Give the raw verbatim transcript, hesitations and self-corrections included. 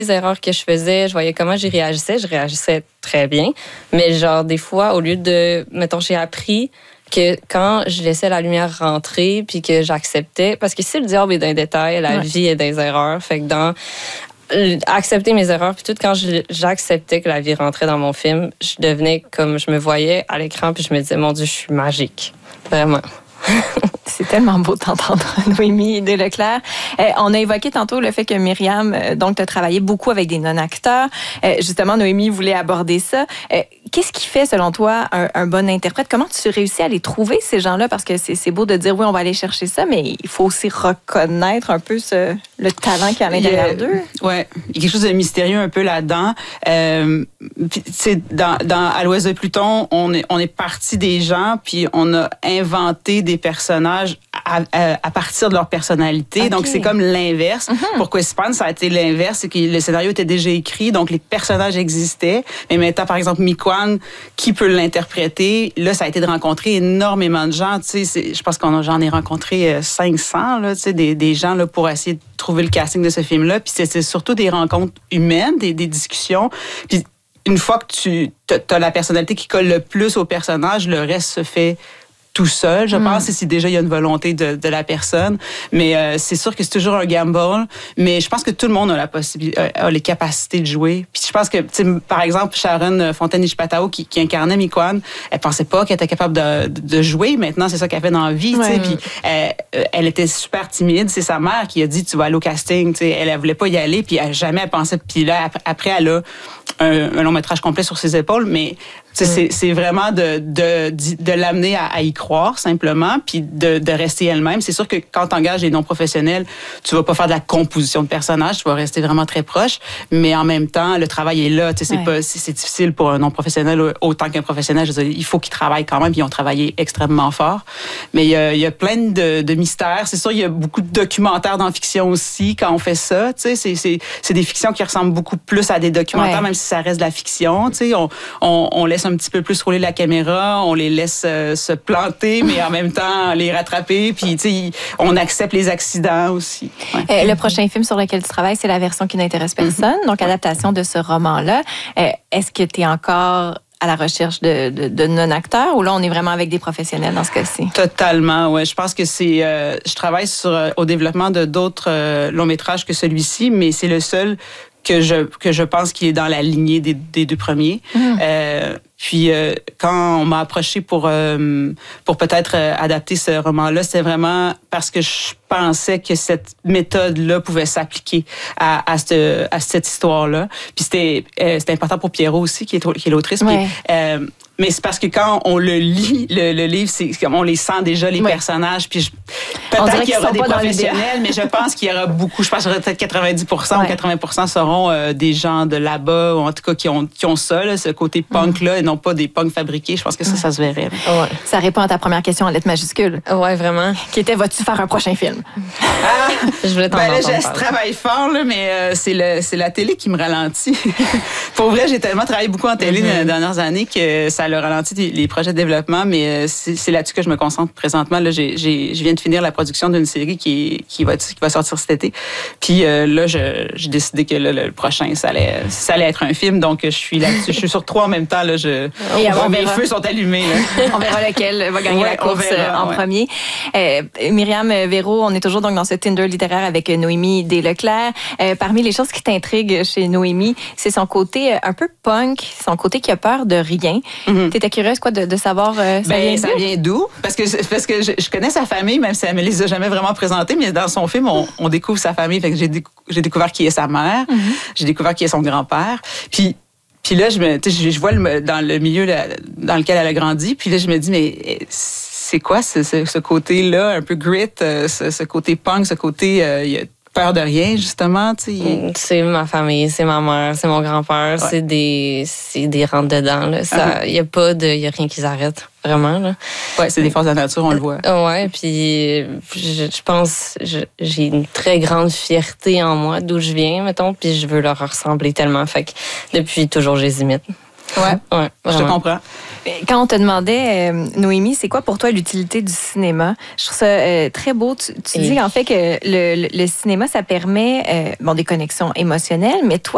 les erreurs que je faisais, je voyais comment j'y réagissais, je réagissais très bien. Mais genre, des fois, au lieu de, mettons, j'ai appris que quand je laissais la lumière rentrer puis que j'acceptais, parce que si le diable est dans les détails, la ouais. vie est dans les erreurs. Fait que dans accepter mes erreurs, puis tout, quand je, j'acceptais que la vie rentrait dans mon film, je devenais comme je me voyais à l'écran, puis je me disais, mon Dieu, je suis magique. Vraiment. C'est tellement beau de t'entendre, Noémie Deleclerc. Euh, on a évoqué tantôt le fait que Myriam, euh, donc, tu as travaillé beaucoup avec des non-acteurs. Euh, justement, Noémie voulait aborder ça. Euh, qu'est-ce qui fait, selon toi, un, un bon interprète? Comment tu réussis à les trouver, ces gens-là? Parce que c'est, c'est beau de dire, oui, on va aller chercher ça, mais il faut aussi reconnaître un peu ce, le talent qu'il y a à l'intérieur d'eux. Oui, il y a quelque chose de mystérieux un peu là-dedans. Euh, dans, dans À l'Ouest de Pluton, on est, on est parti des gens, puis on a inventé des personnages à, à, à partir de leur personnalité. Okay. Donc, c'est comme l'inverse. Mm-hmm. Pour Quispans, ça a été l'inverse. C'est que le scénario était déjà écrit, donc les personnages existaient. Mais maintenant, par exemple, Miquan, qui peut l'interpréter? Là, ça a été de rencontrer énormément de gens. Tu sais, je pense qu'on j'en ai rencontré cinq cents, là, tu sais, des, des gens là, pour essayer de trouver le casting de ce film-là. Puis c'est, c'est surtout des rencontres humaines, des, des discussions. Puis une fois que tu as la personnalité qui colle le plus au personnage, le reste se fait tout seul, je mm. pense, si déjà il y a une volonté de, de la personne. Mais euh, c'est sûr que c'est toujours un gamble. Mais je pense que tout le monde a la possibilité, a les capacités de jouer. Puis je pense que, par exemple, Sharon Fontaine-Ishpatao, qui, qui incarnait Miquan, elle pensait pas qu'elle était capable de, de jouer. Maintenant, c'est ça qu'elle fait dans la vie. Ouais. Puis elle, elle était super timide. C'est sa mère qui a dit, tu vas aller au casting. T'sais. Elle, elle voulait pas y aller. Puis elle, jamais elle pensait. Puis là, après, elle a un, un long métrage complet sur ses épaules. Mais mm. c'est, c'est vraiment de, de, de, de l'amener à, à y croire simplement, puis de, de rester elle-même. C'est sûr que quand tu engages des non-professionnels, tu vas pas faire de la composition de personnages, tu vas rester vraiment très proche, mais en même temps, le travail est là. C'est, ouais. pas, c'est, c'est difficile pour un non-professionnel autant qu'un professionnel. Je veux dire, il faut qu'ils travaillent quand même, puis ils ont travaillé extrêmement fort. Mais il y a, il y a plein de, de mystères. C'est sûr, il y a beaucoup de documentaires dans la fiction aussi quand on fait ça. C'est, c'est, c'est des fictions qui ressemblent beaucoup plus à des documentaires, ouais. même si ça reste de la fiction. On, on, on laisse un petit peu plus rouler la caméra, on les laisse euh, se planter, mais en même temps les rattraper, puis tu sais, on accepte les accidents aussi. Ouais. Euh, le prochain film sur lequel tu travailles, c'est la version qui n'intéresse personne, mm-hmm. donc adaptation de ce roman-là. Euh, est-ce que tu es encore à la recherche de, de, de non-acteurs ou là, on est vraiment avec des professionnels dans ce cas-ci? Totalement, oui. Je pense que c'est... Euh, je travaille sur, euh, au développement de d'autres euh, longs-métrages que celui-ci, mais c'est le seul que je, que je pense qu'il est dans la lignée des, des deux premiers. Mm. Euh, Puis euh, quand on m'a approché pour euh, pour peut-être euh, adapter ce roman-là, c'est vraiment parce que je pensais que cette méthode-là pouvait s'appliquer à à cette à cette histoire-là. Puis c'était euh, c'était important pour Pierrot aussi, qui est qui est l'autrice. Ouais. Puis, euh, mais c'est parce que quand on le lit, le, le livre, c'est comme on les sent déjà, les ouais. personnages. Puis je, peut-être qu'il y aura des professionnels, mais je pense qu'il y aura beaucoup. Je pense qu'il y aura peut-être quatre-vingt-dix pour cent ouais. ou quatre-vingts pour cent seront euh, des gens de là-bas, ou en tout cas qui ont qui ont ça, là, ce côté punk-là, et non pas des punks fabriqués. Je pense que ça, ça se verrait. Ouais. Ça répond à ta première question en lettres majuscules. Ouais, vraiment. Qui était, vas-tu faire un prochain film? Ah, je voulais t'en ben là, je travaille fort, là, mais euh, c'est, le, c'est la télé qui me ralentit. Pour vrai, j'ai tellement travaillé beaucoup en télé mm-hmm. les dernières années que ça a ralenti les projets de développement, mais euh, c'est, c'est là-dessus que je me concentre présentement. Là, j'ai, j'ai, je viens de finir la production d'une série qui, est, qui, va, qui va sortir cet été. Puis euh, là, je, j'ai décidé que là, le prochain, ça allait, ça allait être un film. Donc, je suis là-dessus. Je suis sur trois en même temps. Là, je, Et on, mes feux sont allumés. Là. On verra lequel va gagner ouais, la course verra, en ouais. premier. Euh, Myriam Véro, on est toujours donc dans ce Tinder littéraire avec Noémie Deleclerc. Euh, parmi les choses qui t'intriguent chez Noémie, c'est son côté un peu punk, son côté qui a peur de rien. Mm-hmm. T'étais curieuse quoi de, de savoir euh, ça ben, vient d'où? Ça vient d'où? Parce que, parce que je, je connais sa famille, même si elle me les a jamais vraiment présentés, mais dans son film, on, on découvre sa famille. Fait que j'ai, décou- j'ai découvert qui est sa mère, mm-hmm. j'ai découvert qui est son grand-père. Puis Puis là, je me, tu sais, je vois le, dans le milieu là, dans lequel elle a grandi. Puis là, je me dis, mais c'est quoi ce, ce, ce côté-là, un peu grit, ce, ce côté punk, ce côté, euh, il y a peur de rien, justement, tu sais. C'est ma famille, c'est ma mère, c'est mon grand-père, ouais. c'est des, c'est des rentre-dedans, là. Ça, il uh-huh. y a pas de, il y a rien qui s'arrête, vraiment, là. Ouais, c'est des forces de la nature, on le voit. Ouais, puis je, je pense, je, j'ai une très grande fierté en moi d'où je viens, mettons, puis je veux leur ressembler tellement, fait que depuis toujours, je les imite. Ouais, ouais, je te comprends. Quand on te demandait, euh, Noémie, c'est quoi pour toi l'utilité du cinéma? Je trouve ça euh, très beau. Tu, tu dis en fait que le, le, le cinéma, ça permet euh, bon, des connexions émotionnelles, mais toi,